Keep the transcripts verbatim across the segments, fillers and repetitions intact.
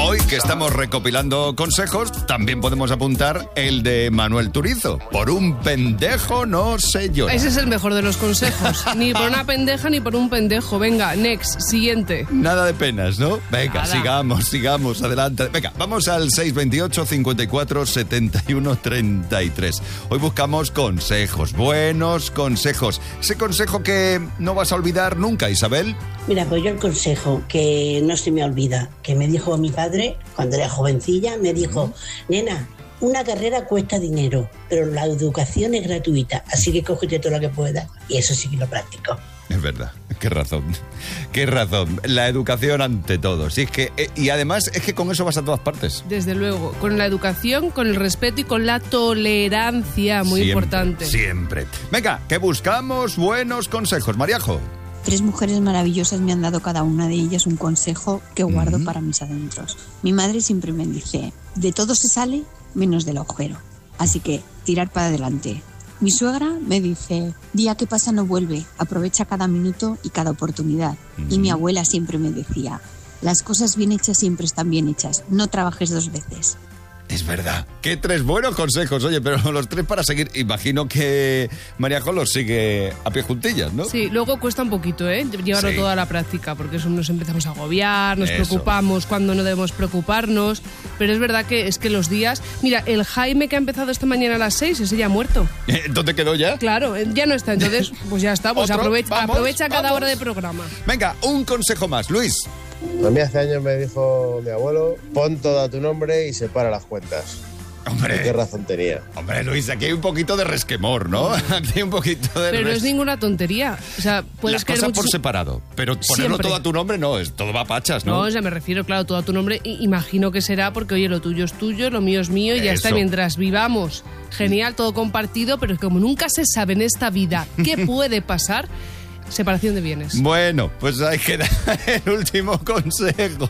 Hoy que estamos recopilando consejos, también podemos apuntar el de Manuel Turizo. Por un pendejo no se llora. Ese es el mejor de los consejos. Ni por una pendeja ni por un pendejo. Venga, next, siguiente. Nada de penas, ¿no? Venga, Nada. sigamos, sigamos, adelante. Venga, vamos al seis veintiocho, cincuenta y cuatro, setenta y uno, treinta y tres. Hoy buscamos consejos, buenos consejos. Ese consejo que no vas a olvidar nunca, Isabel. Mira, pues yo el consejo que no se me olvida, que me dijo mi padre cuando era jovencilla, me dijo, nena, una carrera cuesta dinero, pero la educación es gratuita, así que cógete todo lo que puedas. Y eso sí que lo practico. Es verdad, qué razón, qué razón. La educación ante todo. Sí, es que, eh, y además es que con eso vas a todas partes. Desde luego, con la educación, con el respeto y con la tolerancia, muy Siempre, importante. Siempre. Venga, que buscamos buenos consejos. Mariajo. Tres mujeres maravillosas me han dado cada una de ellas un consejo que guardo Uh-huh. para mis adentros. Mi madre siempre me dice, de todo se sale menos del agujero. Así que, tirar para adelante. Mi suegra me dice, día que pasa no vuelve, aprovecha cada minuto y cada oportunidad. Uh-huh. Y mi abuela siempre me decía, las cosas bien hechas siempre están bien hechas, no trabajes dos veces. Es verdad. Qué tres buenos consejos, oye, pero los tres para seguir. Imagino que Mariajo los sigue a pie juntillas, ¿no? Sí, luego cuesta un poquito, ¿eh? Llevarlo Sí. todo a la práctica, porque eso nos empezamos a agobiar, nos Eso. preocupamos cuando no debemos preocuparnos, pero es verdad que es que los días... Mira, el Jaime que ha empezado esta mañana a las seis, ese ya ha muerto. Eh, ¿Dónde quedó ya? Claro, eh, ya no está, entonces pues ya está, pues ¿Otro? aprovecha, Vamos, aprovecha cada vamos. hora de programa. Venga, un consejo más, Luis. A mí hace años me dijo mi abuelo, pon todo a tu nombre y separa las cuentas. ¿Y qué Hombre, razón tenía? hombre, Luis, aquí hay un poquito de resquemor, ¿no? Aquí hay un poquito de... Pero no res- es ninguna tontería. O sea, puedes Las querer cosas por muchis- separado, pero ponerlo Siempre. todo a tu nombre no, es todo va a pachas, ¿no? No, o sea, me refiero, claro, todo a tu nombre. I- imagino que será porque, oye, lo tuyo es tuyo, lo mío es mío y ya está, Eso. mientras vivamos. Genial, todo compartido, pero como nunca se sabe en esta vida qué puede pasar, separación de bienes. Bueno, pues ahí queda el último consejo.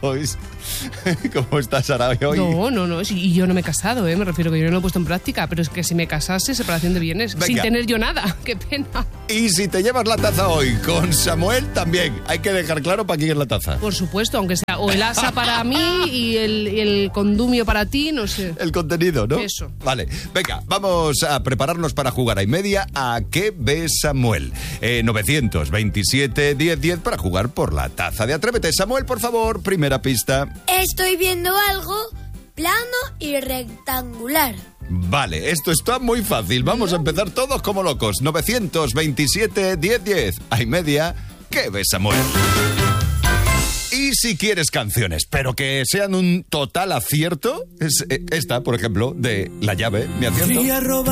¿Cómo estás, Sara, hoy? No, no, no, sí, y yo no me he casado, ¿eh? Me refiero que yo no lo he puesto en práctica, pero es que si me casase, separación de bienes, Venga. sin tener yo nada, qué pena. Y si te llevas la taza hoy con Samuel, también hay que dejar claro para quién es la taza. Por supuesto, aunque sea o el asa para mí y el, y el condumio para ti, no sé. El contenido, ¿no? Eso. Vale, venga, vamos a prepararnos para jugar a y media a ¿Qué ve Samuel? Eh, novecientos veintisiete, diez diez para jugar por la taza de Atrévete. Samuel, por favor, primera pista. Estoy viendo algo plano y rectangular. Vale, esto está muy fácil. Vamos a empezar todos como locos. novecientos veintisiete, diez diez. A y media, ¿qué ve Samuel? Y si quieres canciones, pero que sean un total acierto, es eh, esta, por ejemplo, de La Llave, ¿me acierto?